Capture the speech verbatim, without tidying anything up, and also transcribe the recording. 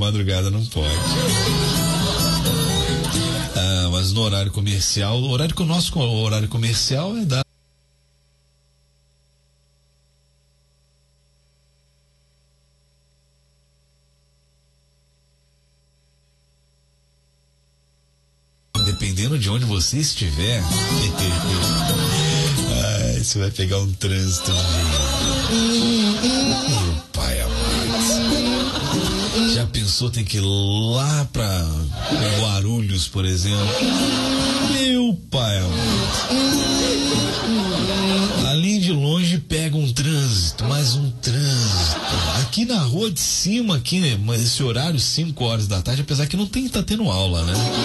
madrugada não pode. Ah, mas no horário comercial, o horário que o nosso horário comercial é da dependendo de onde você estiver, ai, você vai pegar um trânsito. Meu pai amado. Já pensou, tem que ir lá pra Guarulhos, por exemplo? Meu pai amado. Além de longe, pega um trânsito, mais um trânsito. Aqui na rua de cima, aqui, mas esse horário, cinco horas da tarde, apesar que não tem, tá tendo aula, né?